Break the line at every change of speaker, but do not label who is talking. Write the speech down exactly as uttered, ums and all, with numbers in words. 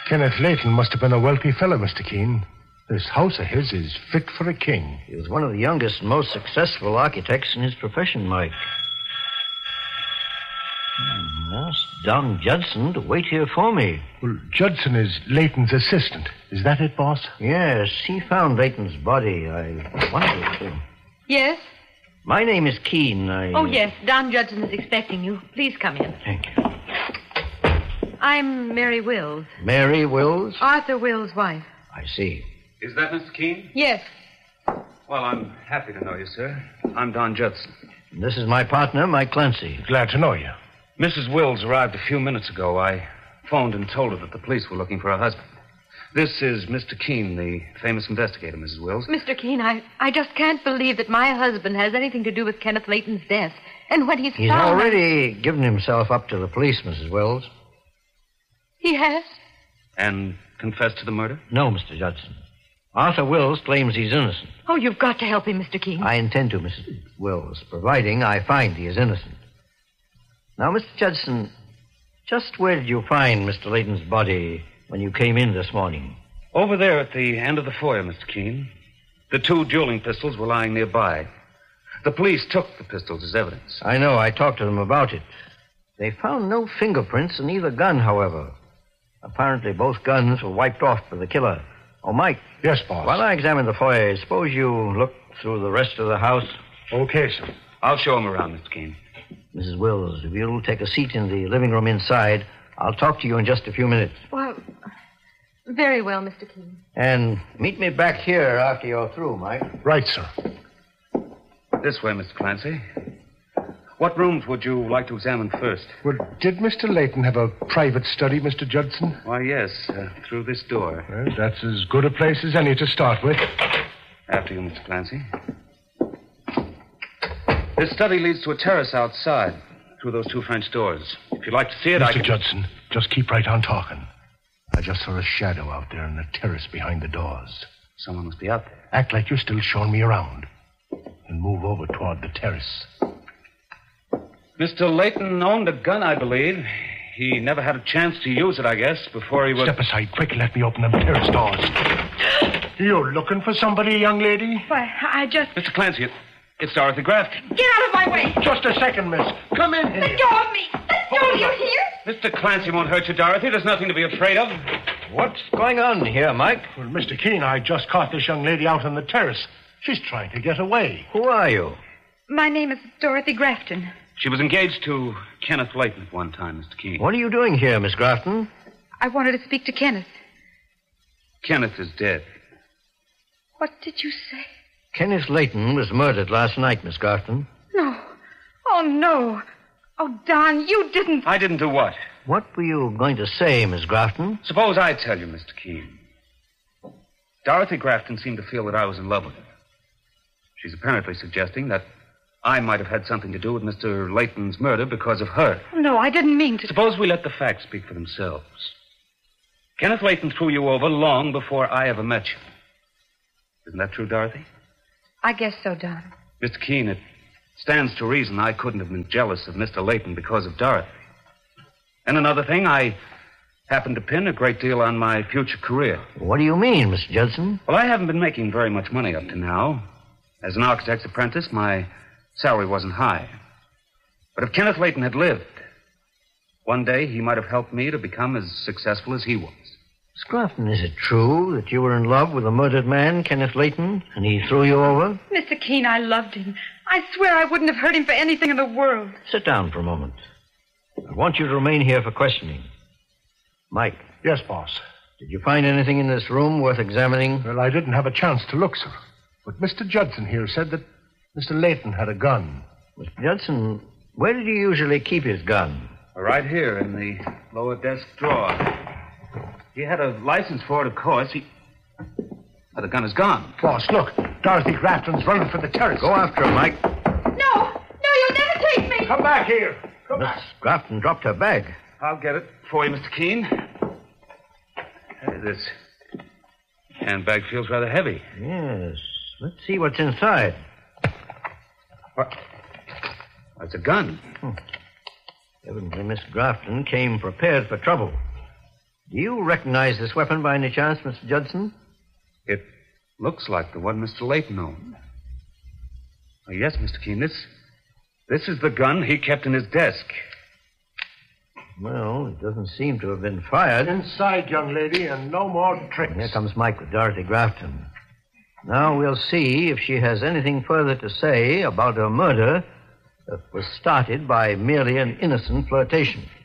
Kenneth Leighton must have been a wealthy fellow, Mister Keene. This house of his is fit for a king.
He was one of the youngest and most successful architects in his profession, Mike. Hmm, asked Don Judson to wait here for me.
Well, Judson is Leighton's assistant. Is that it, boss?
Yes, he found Leighton's body. I wondered to...
Yes?
My name is Keene. I...
Oh, yes. Don Judson is expecting you. Please come in.
Thank you.
I'm Mary Wills.
Mary Wills?
Arthur Wills' wife.
I see.
Is that Mister Keene?
Yes.
Well, I'm happy to know you, sir. I'm Don Judson.
This is my partner, Mike Clancy.
Glad to know you.
Missus Wills arrived a few minutes ago. I phoned and told her that the police were looking for her husband. This is Mister Keene, the famous investigator, Missus Wills.
Mister Keene, I, I just can't believe that my husband has anything to do with Kenneth Leighton's death. And when he's
He's
found...
already given himself up to the police, Missus Wills.
He has?
And confessed to the murder?
No, Mister Judson. Arthur Wills claims he's innocent.
Oh, you've got to help him, Mister Keene.
I intend to, Missus Wills, providing I find he is innocent. Now, Mister Judson, just where did you find Mister Leighton's body when you came in this morning?
Over there at the end of the foyer, Mister Keene. The two dueling pistols were lying nearby. The police took the pistols as evidence.
I know. I talked to them about it. They found no fingerprints in either gun, however. Apparently, both guns were wiped off by the killer. Oh, Mike.
Yes, boss.
While I examine the foyer, suppose you look through the rest of the house.
Okay, sir.
I'll show him around, Mister Keene.
Missus Wills, if you'll take a seat in the living room inside, I'll talk to you in just a few minutes.
Well, very well, Mister Keene.
And meet me back here after you're through, Mike.
Right, sir.
This way, Mister Clancy. What rooms would you like to examine first?
Well, did Mister Leighton have a private study, Mister Judson?
Why, yes, uh, through this door.
Well, that's as good a place as any to start with.
After you, Mister Clancy. This study leads to a terrace outside, through those two French doors. If you'd like to see it,
Mister
I can...
Judson, just keep right on talking. I just saw a shadow out there on the terrace behind the doors.
Someone must be out there.
Act like you're still showing me around. And move over toward the terrace.
Mister Leighton owned a gun, I believe. He never had a chance to use it, I guess, before he was...
Step aside, quick, and let me open them terrace doors. You looking for somebody, young lady?
Why, I just...
Mister Clancy, it, it's Dorothy Grafton.
Get out of my way!
Just a second, miss. Come in here.
Let go of me! Let go of you here!
Mister Clancy won't hurt you, Dorothy. There's nothing to be afraid of.
What's going on here, Mike?
Well, Mister Keene, I just caught this young lady out on the terrace. She's trying to get away.
Who are you?
My name is Dorothy Grafton.
She was engaged to Kenneth Leighton at one time, Mister Keene.
What are you doing here, Miss Grafton?
I wanted to speak to Kenneth.
Kenneth is dead.
What did you say?
Kenneth Leighton was murdered last night, Miss Grafton.
No. Oh, no. Oh, Don, you didn't...
I didn't do what?
What were you going to say, Miss Grafton?
Suppose I tell you, Mister Keene. Dorothy Grafton seemed to feel that I was in love with her. She's apparently suggesting that I might have had something to do with Mister Leighton's murder because of her.
No, I didn't mean to...
Suppose we let the facts speak for themselves. Kenneth Leighton threw you over long before I ever met you. Isn't that true, Dorothy?
I guess so, Don.
Mister Keene, it stands to reason I couldn't have been jealous of Mister Leighton because of Dorothy. And another thing, I happen to pin a great deal on my future career.
What do you mean, Mister Judson?
Well, I haven't been making very much money up to now. As an architect's apprentice, my salary wasn't high. But if Kenneth Leighton had lived, one day he might have helped me to become as successful as he was.
Miss Grafton, is it true that you were in love with a murdered man, Kenneth Leighton, and he threw you over?
Mister Keene, I loved him. I swear I wouldn't have hurt him for anything in the world.
Sit down for a moment. I want you to remain here for questioning. Mike.
Yes, boss.
Did you find anything in this room worth examining?
Well, I didn't have a chance to look, sir. But Mister Judson here said that Mister Leighton had a gun.
Mister Judson, where did he usually keep his gun?
Right here in the lower desk drawer. He had a license for it, of course. He... Oh, the gun is gone.
Boss, look. Dorothy Grafton's running for the terrace.
Go after her, Mike.
No! No, you'll never take me!
Come back here. Come
Miss
back.
Grafton dropped her bag.
I'll get it for you, Mister Keene. Hey, this handbag feels rather heavy.
Yes. Let's see what's inside.
What? That's a gun.
Hmm. Evidently, Miss Grafton came prepared for trouble. Do you recognize this weapon by any chance, Mister Judson?
It looks like the one Mister Layton owned. Oh, yes, Mister Keene, this, this is the gun he kept in his desk.
Well, it doesn't seem to have been fired.
Inside, young lady, and no more tricks.
Here comes Mike with Dorothy Grafton. Now we'll see if she has anything further to say about a murder that was started by merely an innocent flirtation.